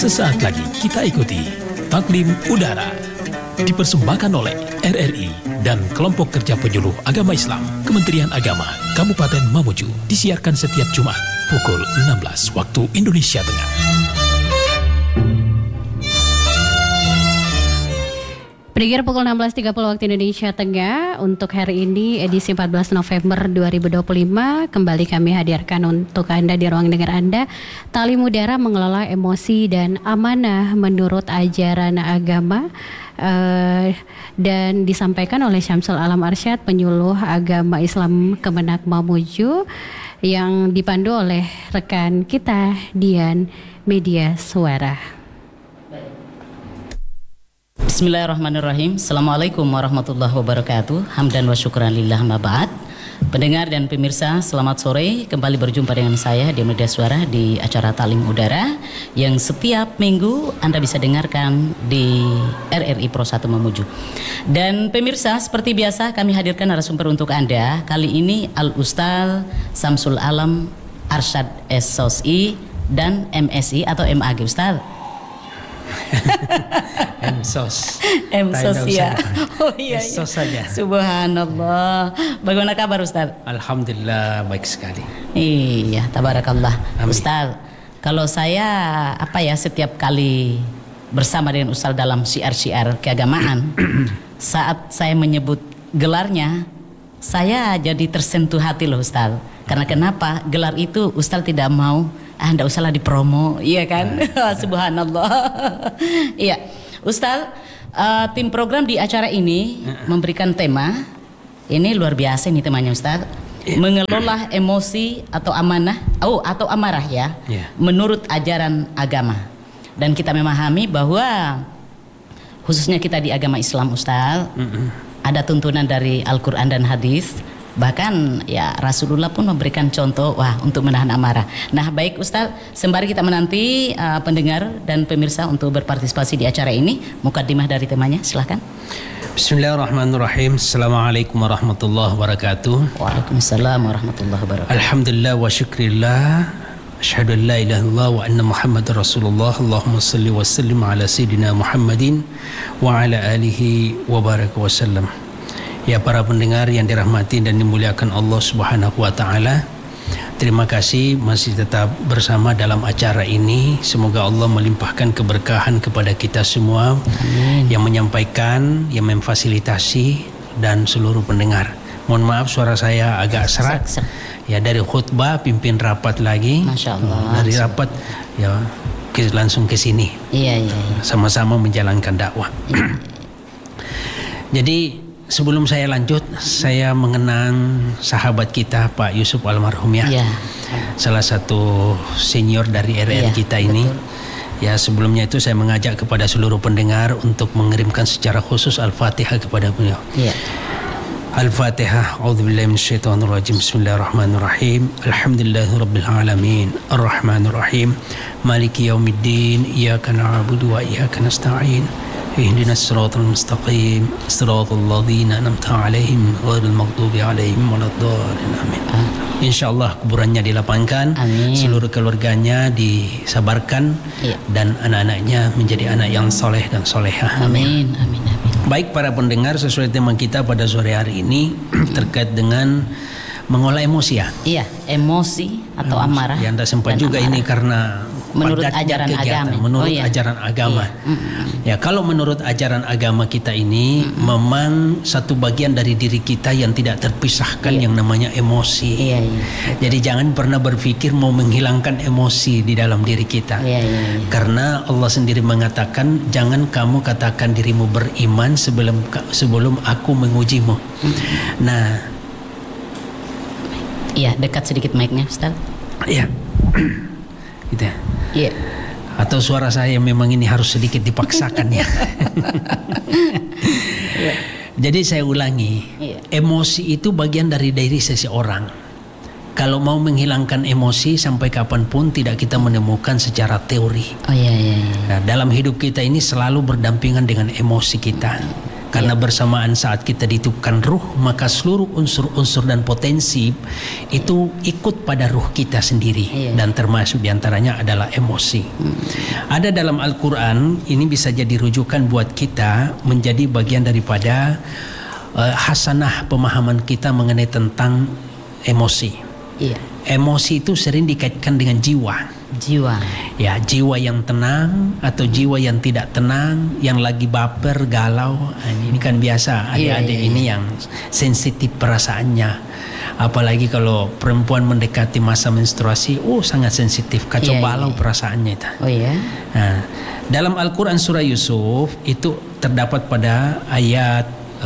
Sesaat lagi kita ikuti Taklim Udara, dipersembahkan oleh RRI dan Kelompok Kerja Penyuluh Agama Islam Kementerian Agama Kabupaten Mamuju, disiarkan setiap Jumat pukul 16 waktu Indonesia Tengah. Pendengar, pukul 16.30 waktu Indonesia Tengah. Untuk hari ini edisi 14 November 2025 kembali kami hadirkan untuk Anda di ruang dengar Anda Taklim Udara mengelola emosi dan amanah menurut ajaran agama, dan disampaikan oleh Syamsul Alam Arsyad, penyuluh agama Islam Kemenak Mamuju, yang dipandu oleh rekan kita Dian Media Suara. Bismillahirrahmanirrahim. Assalamualaikum warahmatullahi wabarakatuh. Hamdan wa syukran lillah ma ba'd. Pendengar dan pemirsa, selamat sore. Kembali berjumpa dengan saya di Media Suara di acara Taklim Udara yang setiap minggu Anda bisa dengarkan di RRI Pro 1 Mamuju. Dan pemirsa, seperti biasa kami hadirkan narasumber untuk Anda. Kali ini Al-Ustaz Syamsul Alam Arsyad SOSI dan MSI atau MAG, Ustaz. Emsos ya. Oh iya, Emsos saja. Subhanallah. Bagaimana kabar Ustaz? Alhamdulillah baik sekali. Iya, tabarakallah. Amin. Ustaz, kalau saya setiap kali bersama dengan Ustaz dalam syiar-syiar keagamaan, saat saya menyebut gelarnya, saya jadi tersentuh hati loh Ustaz. Karena kenapa? Gelar itu Ustaz tidak mau ndak usahlah dipromo, iya kan? Subhanallah. Iya, Ustaz, tim program di acara ini memberikan tema, ini luar biasa nih temanya Ustaz, mengelola emosi atau amanah, atau amarah ya, menurut ajaran agama. Dan kita memahami bahwa khususnya kita di agama Islam Ustaz, ada tuntunan dari Al-Quran dan hadis. Bahkan ya Rasulullah pun memberikan contoh untuk menahan amarah. Nah baik Ustaz, sembari kita menanti pendengar dan pemirsa untuk berpartisipasi di acara ini, mukaddimah dari temanya, silahkan. Bismillahirrahmanirrahim. Assalamualaikum warahmatullahi wabarakatuh. Waalaikumsalam warahmatullahi wabarakatuh. Alhamdulillah wa syukrillah, asyhadu an la ilaha illallah wa anna Muhammadar Rasulullah. Allahumma salli wa sallim ala sayyidina Muhammadin wa ala alihi wa baraka wa sallam. Ya para pendengar yang dirahmati dan dimuliakan Allah Subhanahu wa taala, terima kasih masih tetap bersama dalam acara ini. Semoga Allah melimpahkan keberkahan kepada kita semua. Amin. Yang menyampaikan, yang memfasilitasi, dan seluruh pendengar. Mohon maaf suara saya agak serak. Ya, dari khutbah pimpin rapat lagi. Masya Allah. Dari rapat ya langsung ke sini. Iya. Sama-sama menjalankan dakwah. Jadi sebelum saya lanjut, saya mengenang sahabat kita Pak Yusuf almarhum ya. Salah satu senior dari RRI kita ini. Betul. Ya, sebelumnya itu saya mengajak kepada seluruh pendengar untuk mengirimkan secara khusus Al-Fatihah kepada beliau. Al-Fatihah. A'udzubillahi minasyaitonirrajim. Bismillahirrahmanirrahim. Alhamdulillahirabbil alamin. Arrahmanirrahim. Maliki yaumiddin. Iyyaka na'budu wa iyyaka nasta'in. Ihdinas siratal mustaqim, siratal ladzina an'amta 'alaihim ghairil maghdubi 'alaihim waladdallin. Amin. Insyaallah kuburannya dilapangkan, amin. Seluruh keluarganya disabarkan, dan anak-anaknya menjadi anak yang soleh dan solehah. Amin. Amin. Baik para pendengar, sesuai tema kita pada sore hari ini terkait dengan mengolah emosi ya. Iya, emosi atau amarah. Ya, Anda sempat juga amarah. Ini karena menurut ajaran agama. Menurut ajaran agama. Ya, kalau menurut ajaran agama kita ini memang satu bagian dari diri kita yang tidak terpisahkan yang namanya emosi. Jadi jangan pernah berpikir mau menghilangkan emosi di dalam diri kita. Karena Allah sendiri mengatakan jangan kamu katakan dirimu beriman sebelum aku mengujimu. Nah, iya, dekat sedikit mic-nya Ustaz. Iya. Gitu ya. Iya. Atau suara saya memang ini harus sedikit dipaksakan ya. Jadi saya ulangi, emosi itu bagian dari diri seseorang. Kalau mau menghilangkan emosi sampai kapanpun tidak kita menemukan secara teori. Nah, dalam hidup kita ini selalu berdampingan dengan emosi kita. Karena bersamaan saat kita ditiupkan ruh, maka seluruh unsur-unsur dan potensi itu ikut pada ruh kita sendiri. Dan termasuk diantaranya adalah emosi. Ada dalam Al-Quran, ini bisa jadi rujukan buat kita menjadi bagian daripada hasanah pemahaman kita mengenai tentang emosi. Emosi itu sering dikaitkan dengan jiwa. Ya, jiwa yang tenang atau jiwa yang tidak tenang, yang lagi baper, galau. Ini kan biasa adik-adik ini yang sensitif perasaannya. Apalagi kalau perempuan mendekati masa menstruasi, sangat sensitif, kacau balau perasaannya itu. Nah, dalam Al-Quran surah Yusuf itu terdapat pada ayat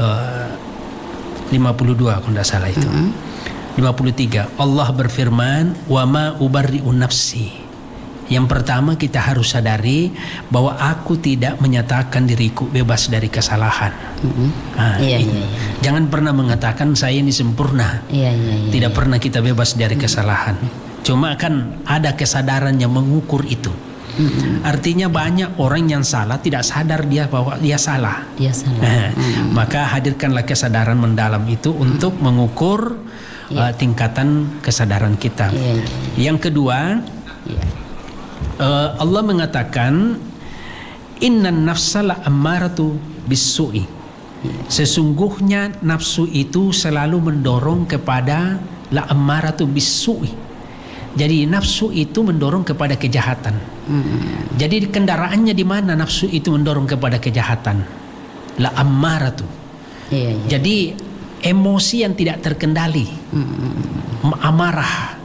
52 kalau tidak salah itu. 53 Allah berfirman, wa ma ubarri'u nafsi. Yang pertama kita harus sadari bahwa aku tidak menyatakan diriku bebas dari kesalahan. Jangan pernah mengatakan saya ini sempurna. Tidak pernah kita bebas dari kesalahan. Cuma kan ada kesadaran yang mengukur itu. Artinya banyak orang yang salah tidak sadar dia bahwa dia salah. Maka hadirkanlah kesadaran mendalam itu untuk mengukur tingkatan kesadaran kita. Yang kedua, Allah mengatakan innan nafsa la ammaratu bis-su'i. Sesungguhnya nafsu itu selalu mendorong kepada la ammaratu bis-su'i. Jadi nafsu itu mendorong kepada kejahatan. Jadi kendaraannya di mana nafsu itu mendorong kepada kejahatan? La ammaratu. Jadi emosi yang tidak terkendali. Amarah.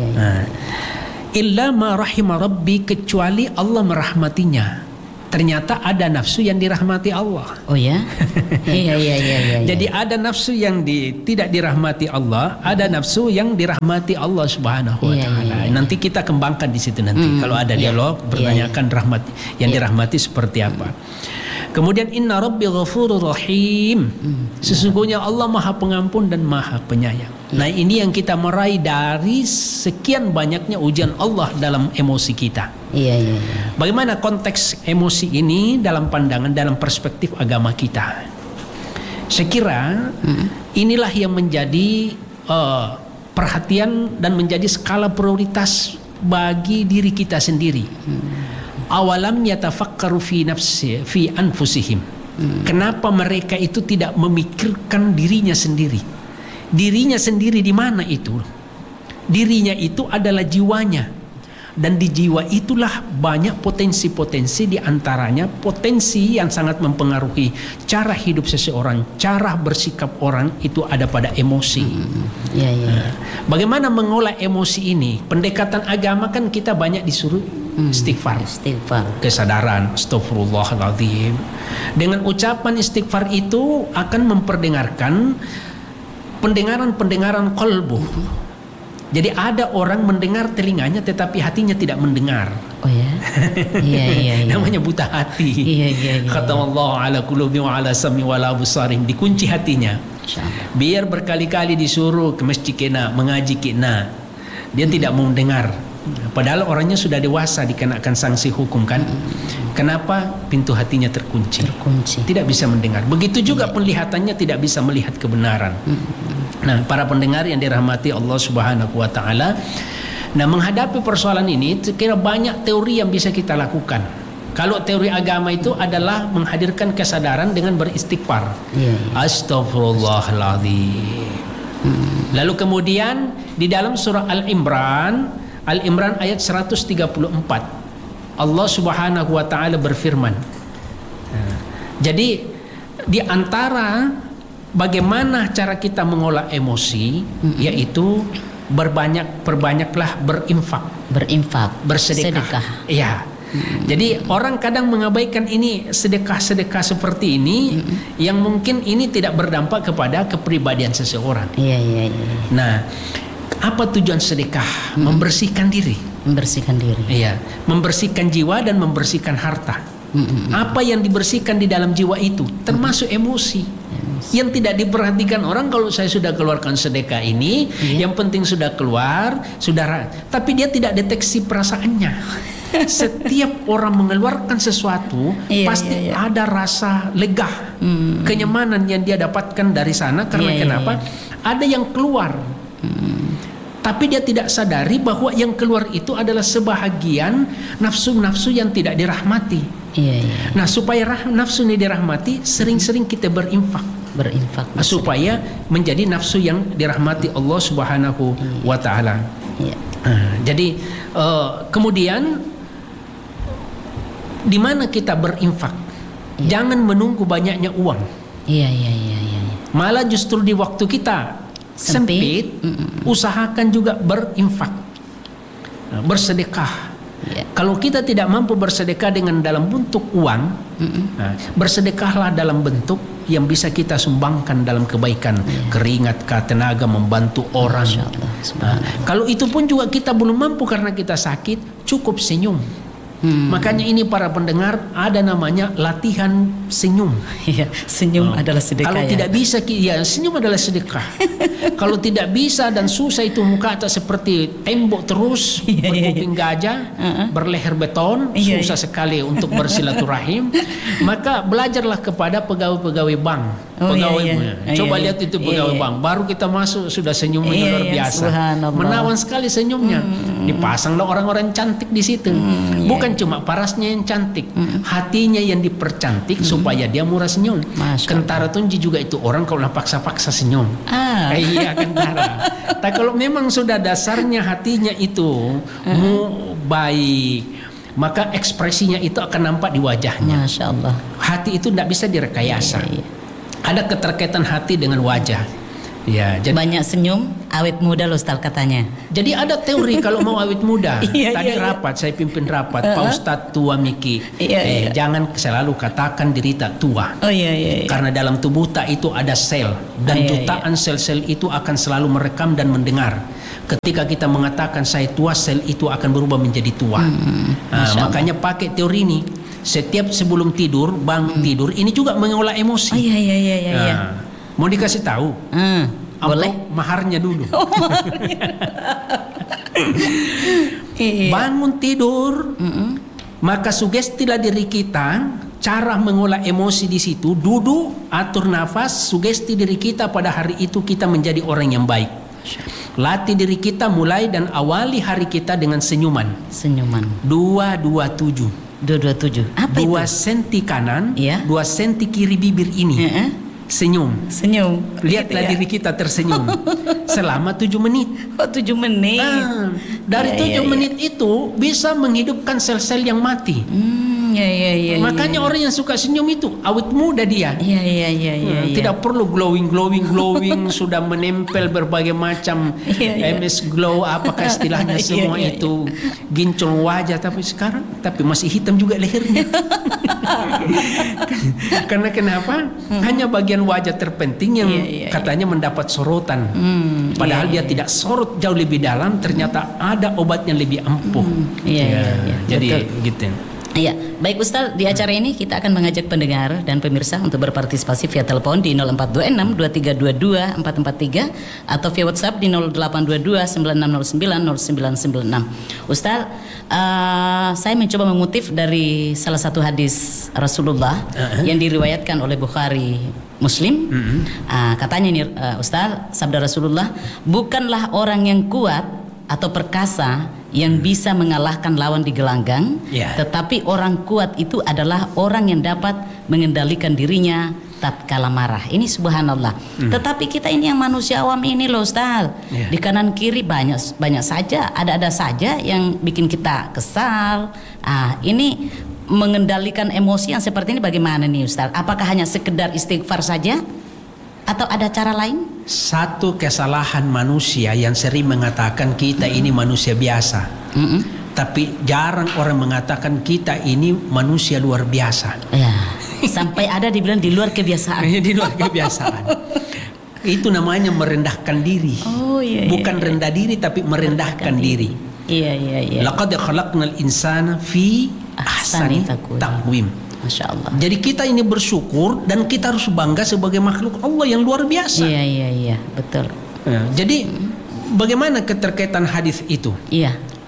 Illa ma rahima rabbi, kecuali Allah merahmatinya. Ternyata ada nafsu yang dirahmati Allah. Jadi ada nafsu yang tidak dirahmati Allah, ada nafsu yang dirahmati Allah Subhanahu wa taala. Nanti kita kembangkan di situ nanti. Kalau ada dialog bertanyakan rahmat yang dirahmati seperti apa. Kemudian inna rabbi ghafurur rahim. Sesungguhnya Allah Maha Pengampun dan Maha Penyayang. Nah, ini yang kita meraih dari sekian banyaknya ujian Allah dalam emosi kita. Bagaimana konteks emosi ini dalam pandangan, dalam perspektif agama kita? Saya kira inilah yang menjadi perhatian dan menjadi skala prioritas bagi diri kita sendiri. Awalam yatafakkaru fi anfusihim. Kenapa mereka itu tidak memikirkan dirinya sendiri? Dirinya sendiri di mana itu? Dirinya itu adalah jiwanya. Dan di jiwa itulah banyak potensi-potensi, di antaranya potensi yang sangat mempengaruhi cara hidup seseorang, cara bersikap orang itu ada pada emosi. Bagaimana mengolah emosi ini? Pendekatan agama kan kita banyak disuruh istighfar. Kesadaran, astagfirullahaladzim. Dengan ucapan istighfar itu akan memperdengarkan pendengaran qalbu. Jadi ada orang mendengar telinganya tetapi hatinya tidak mendengar. Namanya buta hati. Khatamallahu ala qulubi wa ala sam'i wa ala absarim. Dikunci hatinya. Biar berkali-kali disuruh ke masjid kena, mengaji kena, dia tidak mau mendengar. Padahal orangnya sudah dewasa, dikenakan sanksi hukum kan. Kenapa? Pintu hatinya terkunci. Tidak bisa mendengar. Begitu juga penglihatannya tidak bisa melihat kebenaran. Nah, para pendengar yang dirahmati Allah Subhanahu wa taala, nah menghadapi persoalan ini kira banyak teori yang bisa kita lakukan. Kalau teori agama itu adalah menghadirkan kesadaran dengan beristighfar. Astagfirullahaladzim. Lalu kemudian di dalam surah Al-Imran ayat 134 Allah Subhanahu wa taala berfirman. Jadi di antara bagaimana cara kita mengolah emosi, yaitu perbanyaklah berinfak, bersedekah. Jadi orang kadang mengabaikan ini, sedekah seperti ini yang mungkin ini tidak berdampak kepada kepribadian seseorang. Nah, apa tujuan sedekah? Membersihkan diri. Membersihkan jiwa dan membersihkan harta. Apa yang dibersihkan di dalam jiwa itu termasuk emosi. Yang tidak diperhatikan orang, kalau saya sudah keluarkan sedekah ini, yang penting sudah keluar, tapi dia tidak deteksi perasaannya. Setiap orang mengeluarkan sesuatu pasti ada rasa lega, kenyamanan yang dia dapatkan dari sana. Karena kenapa? Ada yang keluar, tapi dia tidak sadari bahwa yang keluar itu adalah sebahagian nafsu-nafsu yang tidak dirahmati. Nah, supaya nafsu ini dirahmati, sering-sering kita berinfak supaya menjadi nafsu yang dirahmati Allah Subhanahu wa taala. Jadi kemudian di mana kita berinfak? Jangan menunggu banyaknya uang. Malah justru di waktu kita sempit, usahakan juga berinfak, bersedekah. Kalau kita tidak mampu bersedekah dengan dalam bentuk uang, bersedekahlah dalam bentuk yang bisa kita sumbangkan dalam kebaikan, keringat, tenaga, membantu orang. Kalau itu pun juga kita belum mampu karena kita sakit, cukup senyum. Makanya ini para pendengar, ada namanya latihan senyum. Senyum adalah sedekah. Kalau tidak bisa, senyum adalah sedekah. Kalau tidak bisa dan susah itu muka tak seperti tembok terus, berkuping gajah, berleher beton, susah sekali untuk bersilaturahim. Maka belajarlah kepada pegawai-pegawai bank. Coba lihat itu pegawai bank, baru kita masuk sudah senyumnya luar biasa, menawan sekali senyumnya. Dipasanglah orang-orang cantik di situ. Bukan cuma parasnya yang cantik, hatinya yang dipercantik supaya dia murah senyum. Kentara Tunji juga itu orang kalau paksa-paksa senyum. Iya, kentara. Tapi kalau memang sudah dasarnya hatinya itu baik, maka ekspresinya itu akan nampak di wajahnya. Masya Allah. Hati itu tidak bisa direkayasa. Ada keterkaitan hati dengan wajah. Jadi banyak senyum, awet muda loh Ustaz katanya. Jadi ada teori kalau mau awet muda. Tadi rapat, saya pimpin rapat, Pak Ustadz tua Miki. Jangan selalu katakan diri tak tua. Karena dalam tubuh tak itu ada sel, dan jutaan sel-sel itu akan selalu merekam dan mendengar. Ketika kita mengatakan saya tua, sel itu akan berubah menjadi tua. Makanya pakai teori ini. Setiap sebelum tidur, bangun tidur, ini juga mengolah emosi. Mau dikasih tahu? Boleh. Maharnya dulu. Bangun tidur, maka sugestilah diri kita. Cara mengolah emosi di situ, duduk, atur nafas, sugesti diri kita pada hari itu kita menjadi orang yang baik. Latih diri kita mulai dan awali hari kita dengan senyuman. 227. 227. Apa 2 itu? senti kanan, 2 senti kiri bibir ini. Senyum. Lihatlah diri kita tersenyum selama 7 menit. 7 menit. Dari 7 menit itu bisa menghidupkan sel-sel yang mati. Makanya orang yang suka senyum itu awet muda dia. Tidak perlu glowing sudah menempel berbagai macam MS glow, apakah istilahnya semua itu gincol wajah, tapi masih hitam juga lehernya. Karena kenapa? Hanya bagian wajah terpenting yang katanya mendapat sorotan. Padahal dia tidak sorot jauh lebih dalam, ternyata ada obatnya lebih ampuh. Jadi gitu. Iya, baik Ustaz, di acara ini kita akan mengajak pendengar dan pemirsa untuk berpartisipasi via telepon di 0426 2322 443 atau via WhatsApp di 0822 9609 0996. Ustaz, saya mencoba mengutip dari salah satu hadis Rasulullah yang diriwayatkan oleh Bukhari Muslim. Katanya ini Ustaz, sabda Rasulullah, bukanlah orang yang kuat atau perkasa yang bisa mengalahkan lawan di gelanggang, tetapi orang kuat itu adalah orang yang dapat mengendalikan dirinya tatkala marah. Ini subhanallah. Tetapi kita ini yang manusia awam ini loh Ustaz, di kanan kiri banyak saja, ada saja yang bikin kita kesal. Ini mengendalikan emosi yang seperti ini bagaimana nih Ustaz? Apakah hanya sekedar istighfar saja atau ada cara lain? Satu kesalahan manusia yang sering mengatakan kita ini manusia biasa, tapi jarang orang mengatakan kita ini manusia luar biasa. Sampai ada dibilang di luar kebiasaan. Di luar kebiasaan. Itu namanya merendahkan diri. Bukan rendah diri tapi merendahkan diri. Laqad khalaqnal insana fi ahsani taqwim. Masya Allah. Jadi kita ini bersyukur dan kita harus bangga sebagai makhluk Allah yang luar biasa. Iya, betul. Jadi bagaimana keterkaitan hadis itu?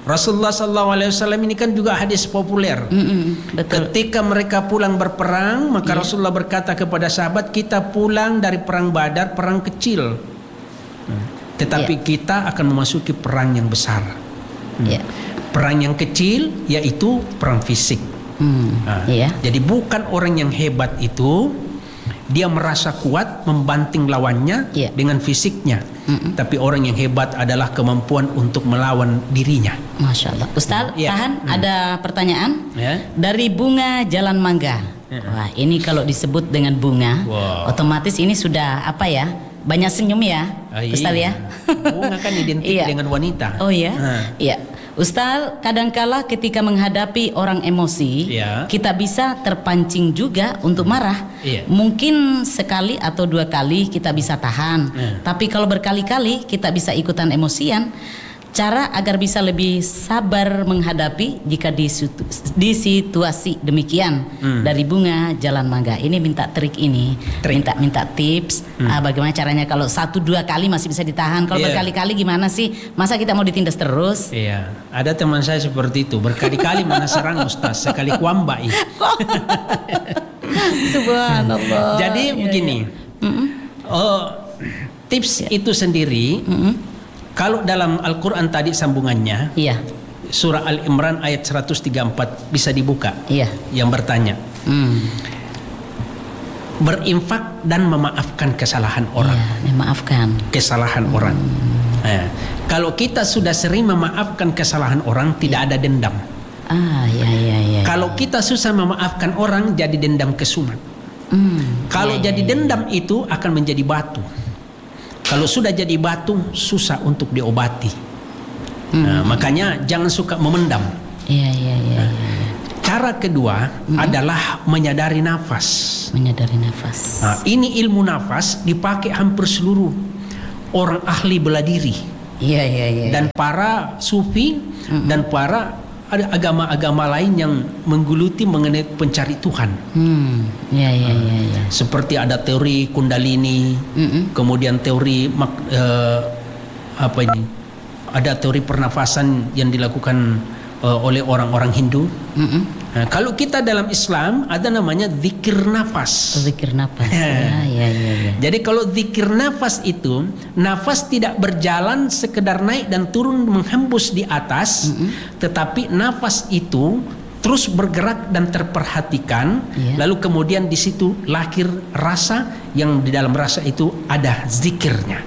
Rasulullah SAW ini kan juga hadis populer. Betul. Ketika mereka pulang berperang, maka Rasulullah berkata kepada sahabat, kita pulang dari perang Badar, perang kecil, tetapi kita akan memasuki perang yang besar. Perang yang kecil yaitu perang fisik. Jadi bukan orang yang hebat itu dia merasa kuat membanting lawannya dengan fisiknya, tapi orang yang hebat adalah kemampuan untuk melawan dirinya. Masya Allah. Ustaz, tahan, ada pertanyaan dari Bunga Jalan Mangga. Wah, ini kalau disebut dengan bunga, otomatis ini sudah apa ya? Banyak senyum ya, Ustaz ya. Bunga kan identik dengan wanita. Oh iya, iya. Ustaz, kadangkala ketika menghadapi orang emosi, kita bisa terpancing juga untuk marah. Mungkin sekali atau 2 kali kita bisa tahan, tapi kalau berkali-kali kita bisa ikutan emosian. Cara agar bisa lebih sabar menghadapi jika di situasi demikian. Dari Bunga Jalan Mangga. Ini minta trik ini, minta tips. Bagaimana caranya kalau 1-2 kali masih bisa ditahan. Kalau berkali-kali gimana sih? Masa kita mau ditindas terus? Iya, ada teman saya seperti itu. Berkali-kali mana serang Ustaz, sekali kuambai. Subhanallah. Jadi begini, tips itu sendiri. Kalau dalam Al-Quran tadi sambungannya, surah Al-Imran ayat 134 bisa dibuka. Yang bertanya, berinfak dan memaafkan kesalahan orang. Memaafkan kesalahan orang. Kalau kita sudah sering memaafkan kesalahan orang, tidak ada dendam. Kalau kita susah memaafkan orang, jadi dendam kesumat. Kalau jadi dendam itu akan menjadi batu. Kalau sudah jadi batu, susah untuk diobati. Makanya jangan suka memendam. Cara kedua adalah menyadari nafas. Ini ilmu nafas dipakai hampir seluruh orang ahli bela diri. Dan para sufi dan para ada agama-agama lain yang menggeluti mengenai pencari Tuhan. Seperti ada teori Kundalini, kemudian teori ada teori pernafasan yang dilakukan oleh orang-orang Hindu. Kalau kita dalam Islam ada namanya zikir nafas. Jadi kalau zikir nafas itu, nafas tidak berjalan sekedar naik dan turun menghembus di atas, tetapi nafas itu terus bergerak dan terperhatikan. Lalu kemudian di situ lahir rasa, yang di dalam rasa itu ada zikirnya.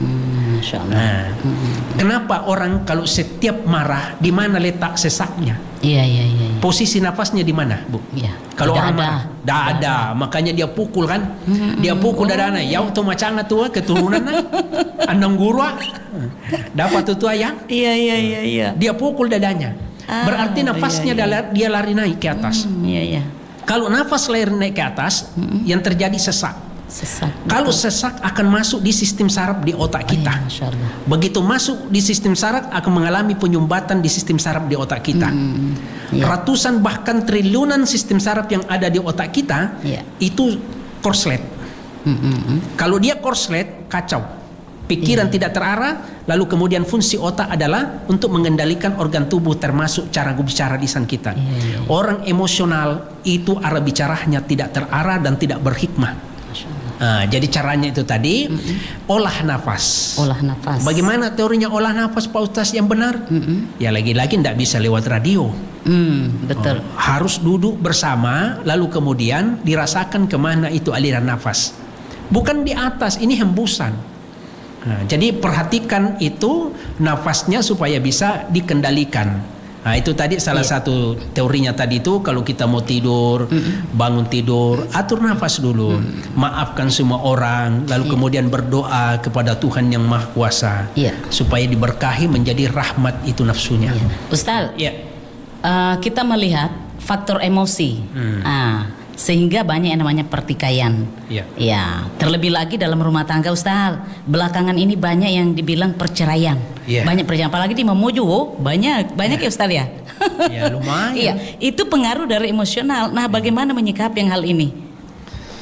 Kenapa orang kalau setiap marah, di mana letak sesaknya? Posisi nafasnya di mana, Bu? Kalau orang marah, dada. Makanya dia pukul kan? Dia pukul dadanya. Ya waktu macam tua keturunan andang guru dapat itu ya? Dia pukul dadanya. Berarti nafasnya dia lari naik ke atas. Kalau nafas lari naik ke atas, yang terjadi sesak. Kalau sesak akan masuk di sistem saraf di otak kita. Begitu masuk di sistem saraf akan mengalami penyumbatan di sistem saraf di otak kita. Ratusan bahkan triliunan sistem saraf yang ada di otak kita itu korslet. Kalau dia korslet, kacau. Pikiran tidak terarah, lalu kemudian fungsi otak adalah untuk mengendalikan organ tubuh termasuk cara bicara lisan kita. Orang emosional itu arah bicaranya tidak terarah dan tidak berhikmah. Jadi caranya itu tadi olah nafas. Bagaimana teorinya olah nafas Pak Ustaz yang benar? Ya lagi-lagi tidak bisa lewat radio. Betul. Harus duduk bersama, lalu kemudian dirasakan kemana itu aliran nafas. Bukan di atas, ini hembusan. Jadi perhatikan itu nafasnya supaya bisa dikendalikan. Itu tadi salah satu teorinya tadi itu, kalau kita mau tidur, bangun tidur, atur nafas dulu, maafkan semua orang, lalu kemudian berdoa kepada Tuhan yang Maha Kuasa supaya diberkahi menjadi rahmat itu nafsunya. Ustaz, kita melihat faktor emosi, sehingga banyak yang namanya pertikaian. Terlebih lagi dalam rumah tangga Ustaz, belakangan ini banyak yang dibilang perceraian. Banyak perceraian, apalagi di Mamuju, banyak ya Ustaz ya. Lumayan. Itu pengaruh dari emosional. Nah, bagaimana menyikapi yang hal ini?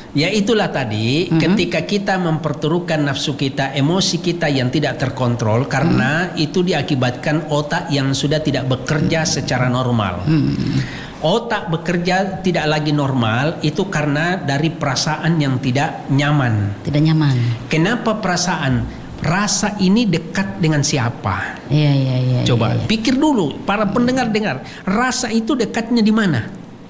Ya itulah tadi ketika kita memperturutkan nafsu kita, emosi kita yang tidak terkontrol karena itu diakibatkan otak yang sudah tidak bekerja secara normal. Otak bekerja tidak lagi normal itu karena dari perasaan yang tidak nyaman. Tidak nyaman. Kenapa perasaan? Rasa ini dekat dengan siapa? Iya. Coba pikir dulu para pendengar dengar. Rasa itu dekatnya di mana?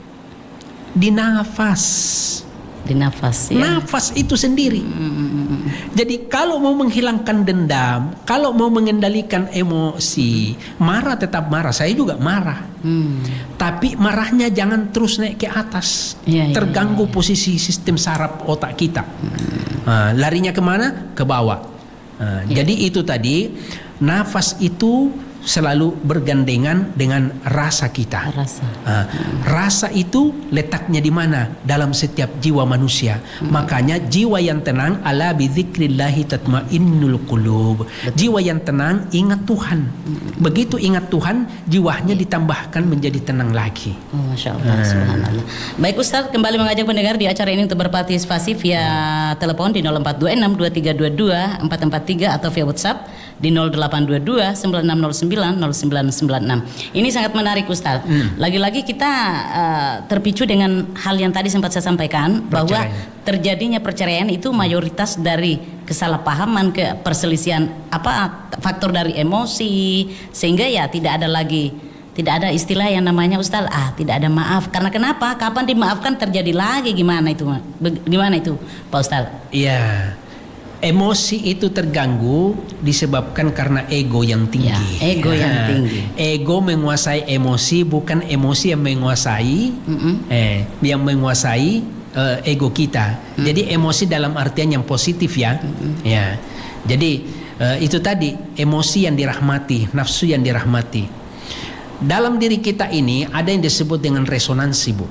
Di nafas. Di nafas ya. Nafas itu sendiri. Jadi kalau mau menghilangkan dendam, kalau mau mengendalikan emosi, marah tetap marah. Saya juga marah. Tapi marahnya jangan terus naik ke atas. Terganggu posisi sistem saraf otak kita. Larinya kemana? Ke bawah. Jadi itu tadi, nafas itu selalu bergandengan dengan rasa kita. Rasa itu letaknya di mana? Dalam setiap jiwa manusia. Makanya jiwa yang tenang, ala bidzikrillahi tatmainnul qulub. Jiwa yang tenang ingat Tuhan. Begitu ingat Tuhan, jiwanya ditambahkan menjadi tenang lagi. Masya Allah, subhanallah. Baik Ustaz, kembali mengajak pendengar di acara ini untuk berpartisipasi via telepon di 0426 2322 443 atau via WhatsApp di 0822 9609 0996. Ini sangat menarik Ustaz. Lagi-lagi kita terpicu dengan hal yang tadi sempat saya sampaikan bahwa terjadinya perceraian itu mayoritas dari kesalahpahaman, ke perselisihan faktor dari emosi, sehingga ya tidak ada istilah yang namanya Ustaz tidak ada maaf. Karena kenapa? Kapan dimaafkan terjadi lagi, gimana itu Pak Ustaz? Iya. Emosi itu terganggu disebabkan karena ego yang tinggi. Ego yang tinggi. Ego menguasai emosi, bukan emosi yang menguasai. Yang menguasai ego kita. Jadi emosi dalam artian yang positif ya. Ya. Jadi itu tadi emosi yang dirahmati, nafsu yang dirahmati. Dalam diri kita ini ada yang disebut dengan resonansi, Bu.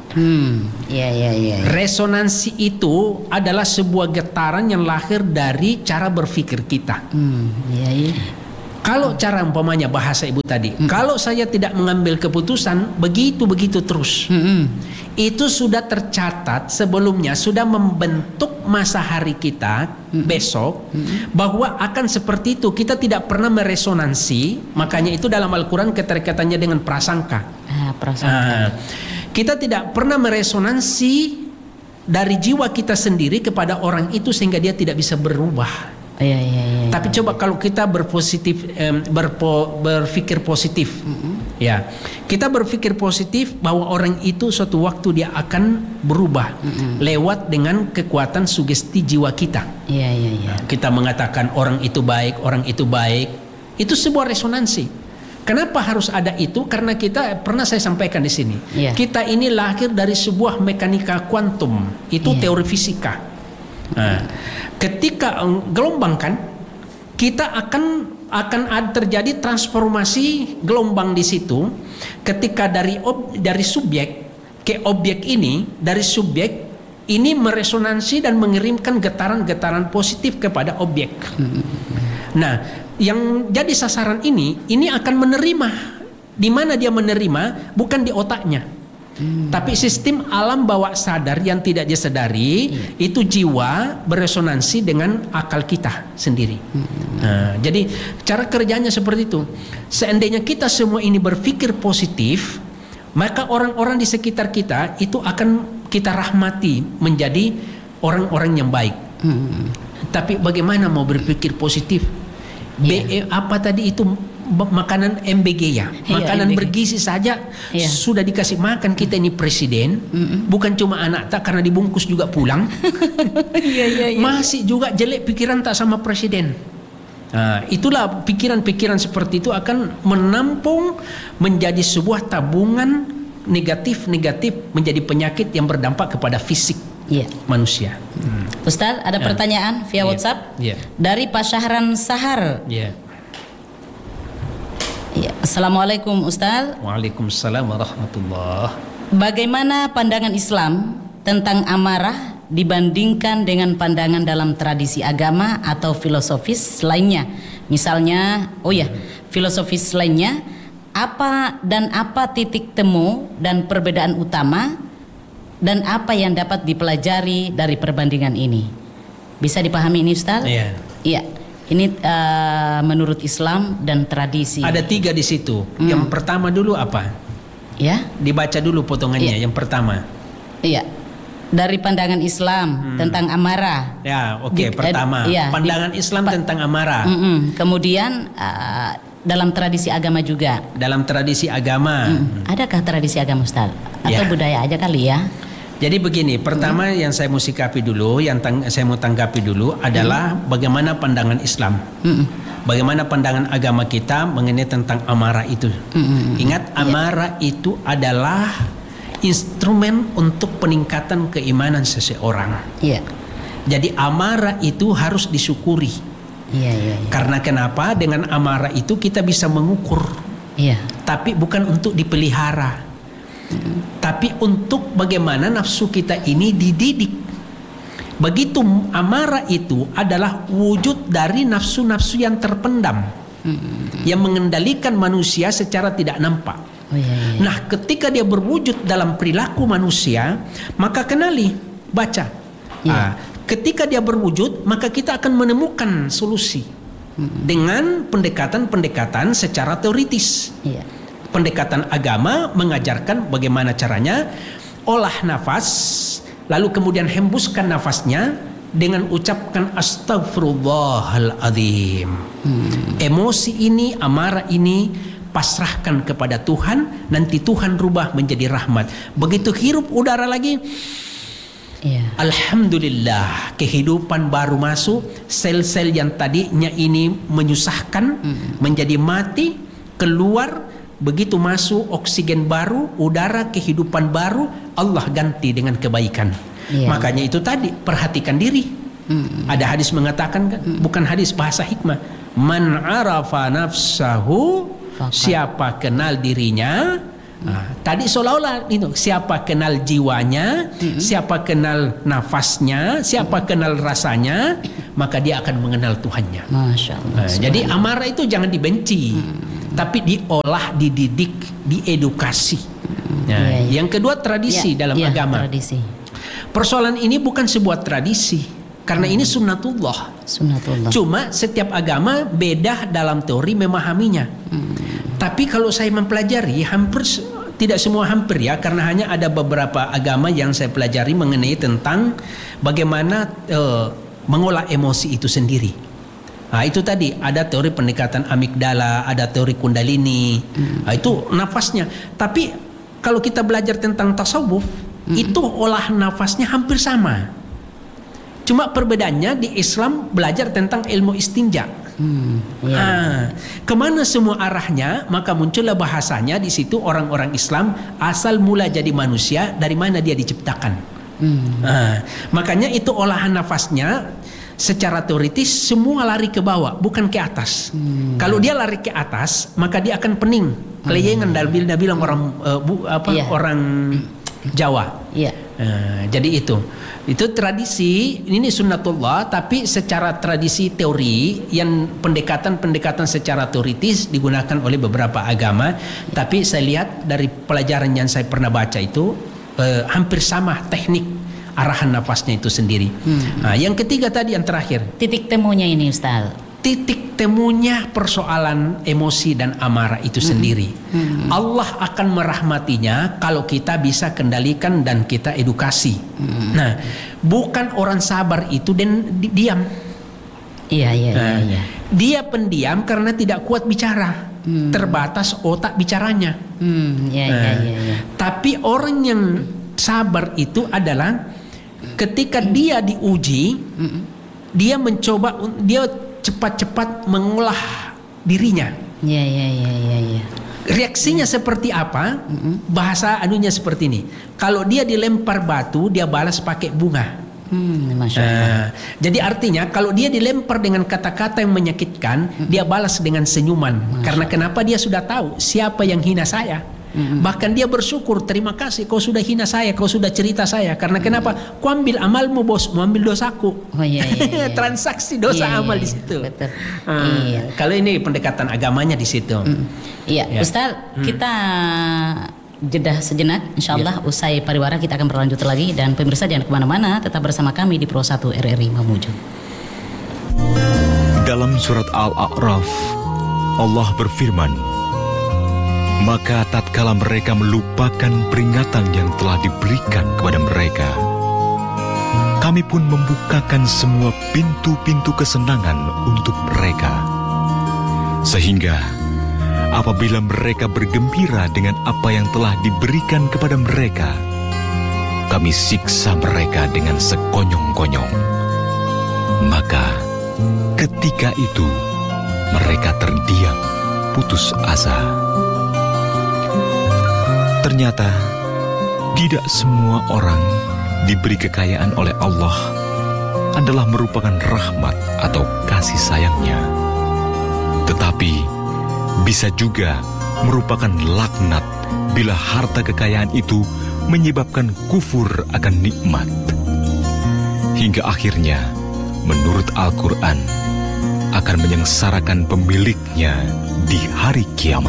Iya. Resonansi itu adalah sebuah getaran yang lahir dari cara berpikir kita. Iya. Kalau cara umpamanya bahasa Ibu tadi, kalau saya tidak mengambil keputusan begitu terus, itu sudah tercatat sebelumnya, sudah membentuk masa hari kita besok bahwa akan seperti itu. Kita tidak pernah meresonansi, makanya itu dalam Al-Quran keterkaitannya dengan prasangka. Kita tidak pernah meresonansi dari jiwa kita sendiri kepada orang itu sehingga dia tidak bisa berubah. Tapi coba kalau kita berpikir positif, ya, kita berpikir positif bahwa orang itu suatu waktu dia akan berubah lewat dengan kekuatan sugesti jiwa kita. Kita mengatakan orang itu baik, itu sebuah resonansi. Kenapa harus ada itu? Karena kita pernah saya sampaikan di sini, kita ini lahir dari sebuah mekanika kuantum, itu teori fisika. Ketika gelombang kan, kita akan terjadi transformasi gelombang di situ. Ketika dari subjek ke objek ini, dari subjek ini meresonansi dan mengirimkan getaran-getaran positif kepada objek. Nah, yang jadi sasaran ini akan menerima. Di mana dia menerima? Bukan di otaknya. Tapi sistem alam bawah sadar yang tidak disadari, itu jiwa beresonansi dengan akal kita sendiri. Jadi cara kerjanya seperti itu. Seandainya kita semua ini berpikir positif, maka orang-orang di sekitar kita itu akan kita rahmati menjadi orang-orang yang baik. Tapi bagaimana mau berpikir positif? Apa tadi itu? Makanan MBG ya, makanan bergizi saja sudah dikasih makan kita ini presiden, bukan cuma anak tak karena dibungkus juga pulang. Masih juga jelek pikiran tak sama presiden. Itulah pikiran-pikiran seperti itu akan menampung menjadi sebuah tabungan negatif menjadi penyakit yang berdampak kepada fisik manusia. Ustaz, ada pertanyaan via WhatsApp dari Pak Syahran Sahar. Assalamualaikum Ustaz. Waalaikumsalam warahmatullahi. Bagaimana pandangan Islam tentang amarah dibandingkan dengan pandangan dalam tradisi agama atau filosofis lainnya? Misalnya, filosofis lainnya, apa titik temu dan perbedaan utama dan apa yang dapat dipelajari dari perbandingan ini. Bisa dipahami ini Ustaz? Iya. Iya. Ini menurut Islam dan tradisi. Ada 3 di situ. Yang pertama dulu apa? Ya. Dibaca dulu potongannya. Iya. Yang pertama. Iya. Dari pandangan Islam tentang amarah. Ya, oke. Pertama, iya, pandangan Islam tentang amarah. Kemudian dalam tradisi agama juga. Dalam tradisi agama. Adakah tradisi agama Ustaz? Atau Ya. budaya aja kali ya? Jadi begini, pertama yang saya mau sikapi dulu, saya mau tanggapi dulu adalah bagaimana pandangan Islam. Bagaimana pandangan agama kita mengenai tentang amarah itu. Ingat, amarah itu adalah instrumen untuk peningkatan keimanan seseorang. Iya. Jadi amarah itu harus disyukuri. Iya, iya, iya. Karena kenapa? Dengan amarah itu kita bisa mengukur. Iya. Tapi bukan untuk dipelihara. Tapi untuk bagaimana nafsu kita ini dididik. Begitu amarah itu adalah wujud dari nafsu-nafsu yang terpendam, yang mengendalikan manusia secara tidak nampak. Oh, iya, iya. Nah, ketika dia berwujud dalam perilaku manusia, maka kenali, baca. Iya. Ketika dia berwujud, maka kita akan menemukan solusi dengan pendekatan-pendekatan secara teoritis. Iya. Pendekatan agama mengajarkan bagaimana caranya olah nafas, lalu kemudian hembuskan nafasnya dengan ucapkan astagfirullahaladzim. Emosi ini, amarah ini pasrahkan kepada Tuhan, nanti Tuhan rubah menjadi rahmat. Begitu hirup udara lagi, Iya. alhamdulillah, kehidupan baru masuk. Sel-sel yang tadinya ini menyusahkan menjadi mati, keluar. Begitu masuk oksigen baru, udara kehidupan baru, Allah ganti dengan kebaikan. Iya. Makanya itu tadi, perhatikan diri. Ada hadis mengatakan kan, bukan hadis, bahasa hikmah. Man arafa nafsahu, siapa kenal dirinya. Tadi seolah-olah itu, siapa kenal jiwanya, siapa kenal nafasnya, siapa kenal rasanya, maka dia akan mengenal Tuhannya. Masya Allah. Jadi amarah itu jangan dibenci, tapi diolah, dididik, diedukasi. Nah, Iya. yang kedua, tradisi dalam agama. Tradisi. Persoalan ini bukan sebuah tradisi, karena ini sunnatullah. Sunnatullah. Cuma setiap agama beda dalam teori memahaminya. Tapi kalau saya mempelajari, tidak semua hampir ya, karena hanya ada beberapa agama yang saya pelajari mengenai tentang bagaimana mengolah emosi itu sendiri. Nah, itu tadi ada teori pendekatan amigdala, ada teori kundalini. Nah, itu nafasnya. Tapi kalau kita belajar tentang tasawuf, itu olah nafasnya hampir sama. Cuma perbedaannya di Islam belajar tentang ilmu istinja. Kemana semua arahnya, maka muncullah bahasanya di situ orang-orang Islam asal mula jadi manusia, dari mana dia diciptakan. Makanya itu olahan nafasnya secara teoritis semua lari ke bawah, bukan ke atas. Kalau dia lari ke atas, maka dia akan pening, keleyengan. Dia bilang orang orang Jawa. Iya. Jadi itu tradisi, ini sunnatullah, tapi secara tradisi teori yang pendekatan-pendekatan secara teoritis digunakan oleh beberapa agama. Tapi saya lihat dari pelajaran yang saya pernah baca itu hampir sama teknik arahan nafasnya itu sendiri. Nah, yang ketiga tadi, yang terakhir, Titik temunya ini Ustaz. titik temunya persoalan emosi dan amarah itu sendiri. Allah akan merahmatinya kalau kita bisa kendalikan dan kita edukasi. Nah, bukan orang sabar itu dan diam. Iya. Dia pendiam karena tidak kuat bicara. Terbatas otak bicaranya. Iya. Tapi orang yang sabar itu adalah ketika dia diuji, dia mencoba, dia cepat-cepat mengolah dirinya. Iya. Reaksinya seperti apa? Bahasa anunya seperti ini. Kalau dia dilempar batu, dia balas pakai bunga. Masya Allah. Jadi artinya kalau dia dilempar dengan kata-kata yang menyakitkan, dia balas dengan senyuman. Karena kenapa? Dia sudah tahu siapa yang hina saya. Bahkan dia bersyukur, terima kasih kau sudah hina saya, kau sudah cerita saya. Karena kenapa? Kau ambil amalmu bos, mau ambil dosaku. Oh iya. Transaksi dosa amal di situ. Betul. Kalau ini pendekatan agamanya di situ. Iya, Ya. Ustaz, kita jeda sejenak. Insyaallah usai pariwara kita akan berlanjut lagi. Dan pemirsa jangan kemana-mana, tetap bersama kami di Pro 1 RRI Mamuju. Dalam surat Al-A'raf, Allah berfirman, maka tatkala mereka melupakan peringatan yang telah diberikan kepada mereka, kami pun membukakan semua pintu-pintu kesenangan untuk mereka. Sehingga apabila mereka bergembira dengan apa yang telah diberikan kepada mereka, kami siksa mereka dengan sekonyong-konyong. Maka ketika itu mereka terdiam putus asa. Ternyata tidak semua orang diberi kekayaan oleh Allah adalah merupakan rahmat atau kasih sayangnya, tetapi bisa juga merupakan laknat bila harta kekayaan itu menyebabkan kufur akan nikmat. Hingga akhirnya, menurut Al-Quran, akan menyengsarakan pemiliknya di hari kiamat.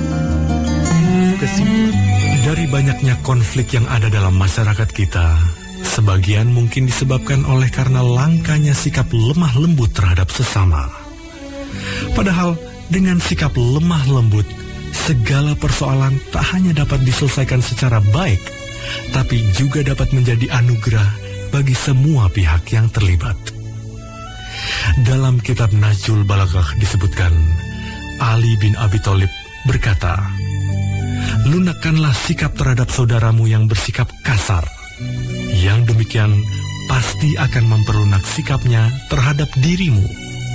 Dari banyaknya konflik yang ada dalam masyarakat kita, sebagian mungkin disebabkan oleh karena langkanya sikap lemah lembut terhadap sesama. Padahal dengan sikap lemah lembut, segala persoalan tak hanya dapat diselesaikan secara baik, tapi juga dapat menjadi anugerah bagi semua pihak yang terlibat. Dalam kitab Nahjul Balaghah disebutkan, Ali bin Abi Thalib berkata, lunakkanlah sikap terhadap saudaramu yang bersikap kasar. Yang demikian pasti akan memperlunak sikapnya terhadap dirimu.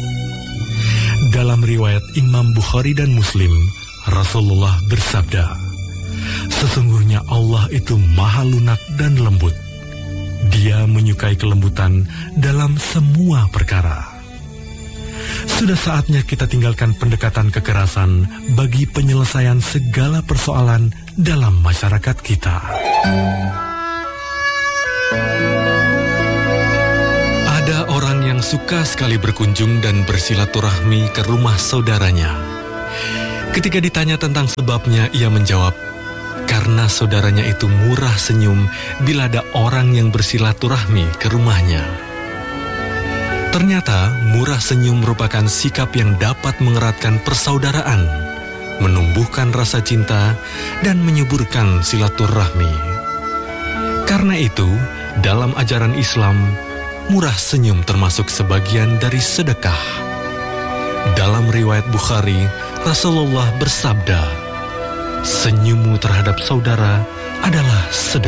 Dalam riwayat Imam Bukhari dan Muslim, Rasulullah bersabda, sesungguhnya Allah itu maha lunak dan lembut. Dia menyukai kelembutan dalam semua perkara. Sudah saatnya kita tinggalkan pendekatan kekerasan bagi penyelesaian segala persoalan dalam masyarakat kita. Ada orang yang suka sekali berkunjung dan bersilaturahmi ke rumah saudaranya. Ketika ditanya tentang sebabnya, ia menjawab, karena saudaranya itu murah senyum bila ada orang yang bersilaturahmi ke rumahnya. Ternyata murah senyum merupakan sikap yang dapat mengeratkan persaudaraan, menumbuhkan rasa cinta, dan menyuburkan silaturahmi. Karena itu, dalam ajaran Islam, murah senyum termasuk sebagian dari sedekah. Dalam riwayat Bukhari, Rasulullah bersabda, senyummu terhadap saudara adalah sedekah.